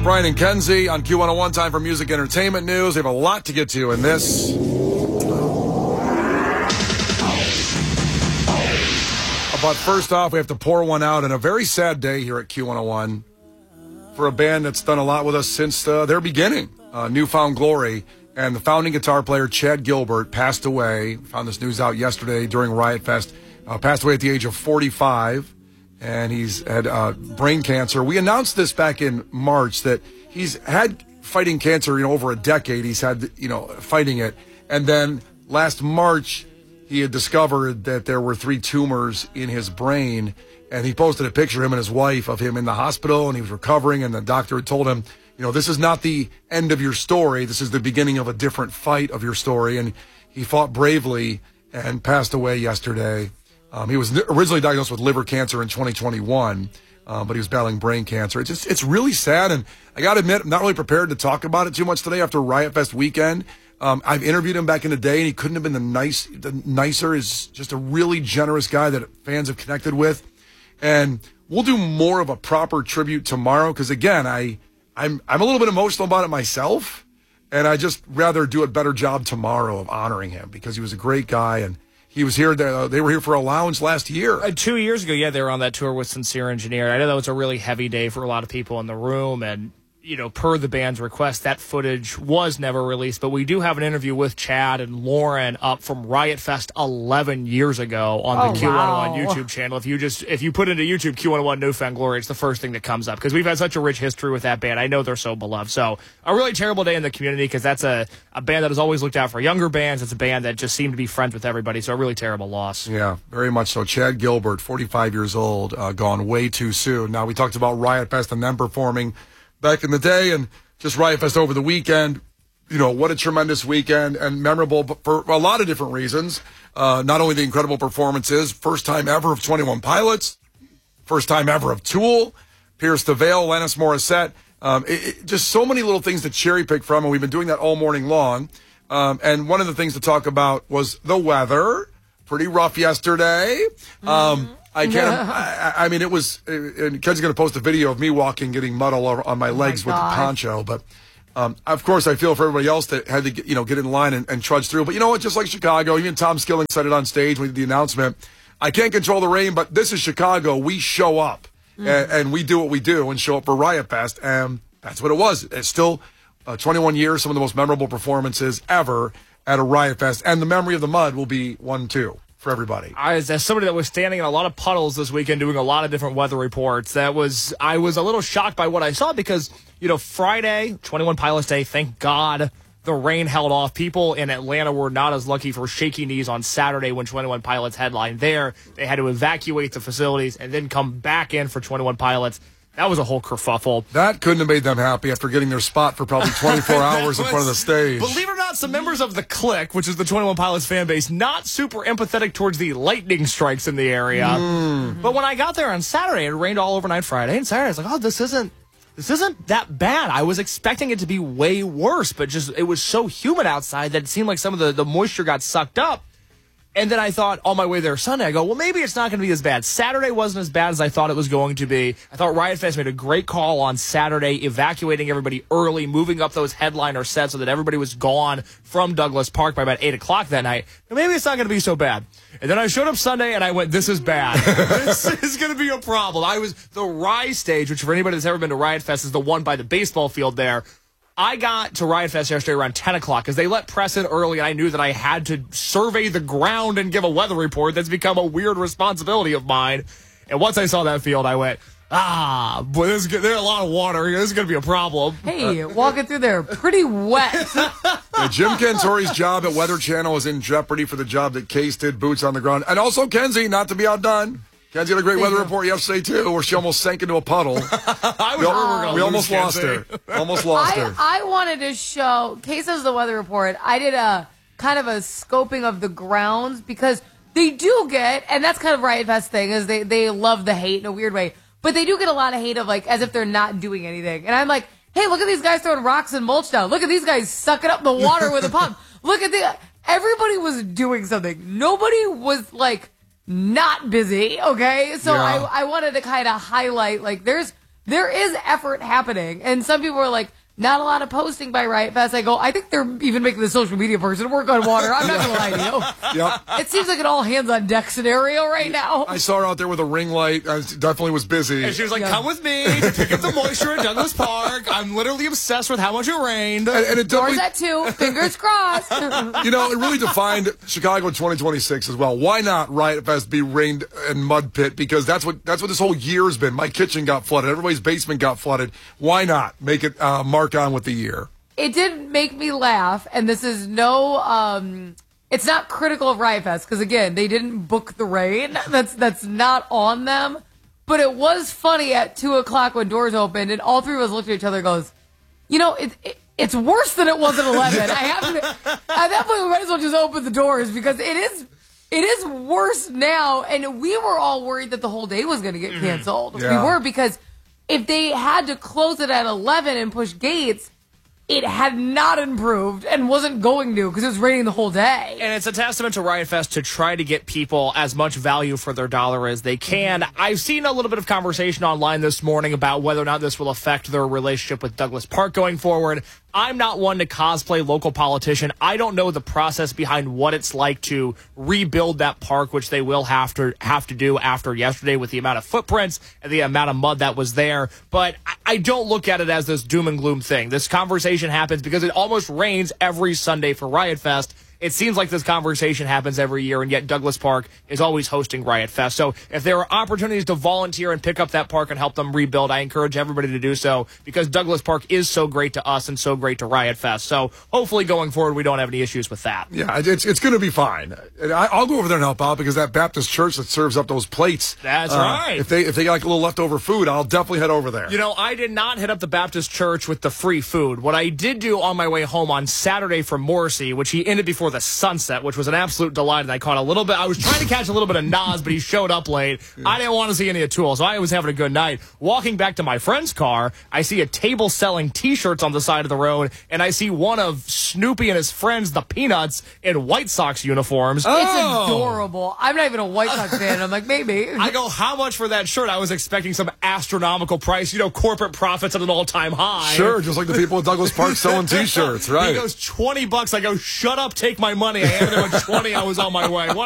Brian and Kenzie on Q101. Time for music entertainment news. We have a lot to get to in this. But first off, we have to pour one out on a very sad day here at Q101 for a band that's done a lot with us since their beginning, New Found Glory. And the founding guitar player, Chad Gilbert, passed away. Found this news out yesterday during Riot Fest. Passed away at the age of 45, and he's had brain cancer. We announced this back in March that he's had fighting cancer, over a decade. He's had, fighting it. And then last March, he had discovered that there were 3 tumors in his brain, and he posted a picture, him and his wife, of him in the hospital, and he was recovering, and the doctor had told him, this is not the end of your story. This is the beginning of a different fight of your story. And he fought bravely and passed away yesterday. He was originally diagnosed with liver cancer in 2021, but he was battling brain cancer. It's really sad. And I got to admit, I'm not really prepared to talk about it too much today after Riot Fest weekend. I've interviewed him back in the day, and he couldn't have been the nicer. He's just a really generous guy that fans have connected with. And we'll do more of a proper tribute tomorrow because, again, I'm a little bit emotional about it myself, and I just rather do a better job tomorrow of honoring him because he was a great guy, and he was here. They were here for a lounge last year. 2 years ago, they were on that tour with Sincere Engineer. I know that was a really heavy day for a lot of people in the room, and per the band's request, that footage was never released, but we do have an interview with Chad and Lauren up from Riot Fest 11 years ago on the Q101 YouTube channel. If you put into YouTube Q101 New Found Glory, it's the first thing that comes up because we've had such a rich history with that band. I know they're so beloved. So a really terrible day in the community because that's a band that has always looked out for younger bands. It's a band that just seemed to be friends with everybody. So a really terrible loss. Yeah, very much so. Chad Gilbert, 45 years old, gone way too soon. Now, we talked about Riot Fest and them performing back in the day, and just Riot Fest over the weekend. What a tremendous weekend and memorable for a lot of different reasons. Not only the incredible performances, first time ever of 21 Pilots, first time ever of Tool, Pierce the Veil, Alanis Morissette. Just so many little things to cherry pick from, and we've been doing that all morning long. And one of the things to talk about was the weather. Pretty rough yesterday. I can't. I mean, it was. And Ken's going to post a video of me walking, getting mud all over on my legs with the poncho. But of course, I feel for everybody else that had to get in line and trudge through. But you know what? Just like Chicago, even Tom Skilling said it on stage when we did the announcement. I can't control the rain, but this is Chicago. We show up and we do what we do and show up for Riot Fest, and that's what it was. It's still 21 years, some of the most memorable performances ever at a Riot Fest, and the memory of the mud will be one too. For everybody. As somebody that was standing in a lot of puddles this weekend doing a lot of different weather reports, I was a little shocked by what I saw because, Friday, 21 Pilots Day, thank God the rain held off. People in Atlanta were not as lucky for shaky knees on Saturday when 21 Pilots headlined there. They had to evacuate the facilities and then come back in for 21 Pilots. That was a whole kerfuffle. That couldn't have made them happy after getting their spot for probably 24 hours in front of the stage. Believe it or not, some members of the Clique, which is the 21 Pilots fan base, not super empathetic towards the lightning strikes in the area. But when I got there on Saturday, it rained all overnight Friday and Saturday. I was like, this isn't that bad. I was expecting it to be way worse, but it was so humid outside that it seemed like some of the moisture got sucked up. And then I thought on my way there Sunday, I go, well, maybe it's not going to be as bad. Saturday wasn't as bad as I thought it was going to be. I thought Riot Fest made a great call on Saturday, evacuating everybody early, moving up those headliner sets so that everybody was gone from Douglas Park by about 8 o'clock that night. And maybe it's not going to be so bad. And then I showed up Sunday and I went, this is bad. This is going to be a problem. The Rise stage, which for anybody that's ever been to Riot Fest is the one by the baseball field there. I got to Riot Fest yesterday around 10 o'clock because they let press in early, and I knew that I had to survey the ground and give a weather report. That's become a weird responsibility of mine. And once I saw that field, I went, boy, there's a lot of water here. This is going to be a problem. Hey, walking through there, pretty wet. Yeah, Jim Cantori's job at Weather Channel is in jeopardy for the job that Case did, boots on the ground. And also Kenzie, not to be outdone. Kenzie had a great weather report yesterday, too, where she almost sank into a puddle. We almost lost her. I wanted to show, Case has the weather report. I did a kind of a scoping of the grounds because they do get, and that's kind of Riot Fest thing, is they love the hate in a weird way, but they do get a lot of hate of as if they're not doing anything. And I'm like, hey, look at these guys throwing rocks and mulch down. Look at these guys sucking up the water with a pump. Look at everybody was doing something. Nobody was not busy, okay? So yeah. I wanted to kind of highlight, there's there is effort happening. And some people are like, not a lot of posting by Riot Fest. I go, I think they're even making the social media person work on water. I'm not going to lie to you. Yep. It seems like an all hands on deck scenario right now. I saw her out there with a ring light. I definitely was busy. And she was like, come with me to pick up the moisture at Douglas Park. I'm literally obsessed with how much it rained. And it Doors definitely, at 2, fingers crossed. you know, it really defined Chicago 2026 as well. Why not Riot Fest be rained and mud pit? Because that's what this whole year has been. My kitchen got flooded. Everybody's basement got flooded. Why not make it mark on with the year? It did make me laugh, and this is it's not critical of Riot Fest, because again, they didn't book the rain. That's not on them. But it was funny at 2 o'clock when doors opened, and all three of us looked at each other and goes, you know, it's worse than it was at 11. At that point, we might as well just open the doors, because it is worse now, and we were all worried that the whole day was going to get canceled. Yeah. We were, because if they had to close it at 11 and push gates, it had not improved and wasn't going to, because it was raining the whole day. And it's a testament to Riot Fest to try to get people as much value for their dollar as they can. I've seen a little bit of conversation online this morning about whether or not this will affect their relationship with Douglas Park going forward. I'm not one to cosplay local politician. I don't know the process behind what it's like to rebuild that park, which they will have to do after yesterday with the amount of footprints and the amount of mud that was there. But I don't look at it as this doom and gloom thing. This conversation happens because it almost rains every Sunday for Riot Fest. It seems like this conversation happens every year, and yet Douglas Park is always hosting Riot Fest. So if there are opportunities to volunteer and pick up that park and help them rebuild, I encourage everybody to do so, because Douglas Park is so great to us and so great to Riot Fest. So hopefully going forward, we don't have any issues with that. Yeah, it's going to be fine. I'll go over there and help out, because that Baptist church that serves up those plates. That's right. If they got like a little leftover food, I'll definitely head over there. You know, I did not hit up the Baptist church with the free food. What I did do on my way home on Saturday from Morrissey, which he ended before the sunset, which was an absolute delight, and I caught a little bit. I was trying to catch a little bit of Nas, but he showed up late. I didn't want to see any of Tool, so I was having a good night. Walking back to my friend's car, I see a table selling T-shirts on the side of the road, and I see one of Snoopy and his friends, the Peanuts, in White Sox uniforms. It's adorable. I'm not even a White Sox fan. I'm like, maybe. I go, how much for that shirt? I was expecting some astronomical price, you know, corporate profits at an all-time high. Sure, just like the people at Douglas Park selling T-shirts, right? He goes, $20. I go, shut up, take my money. I handed him a 20. I was on my way.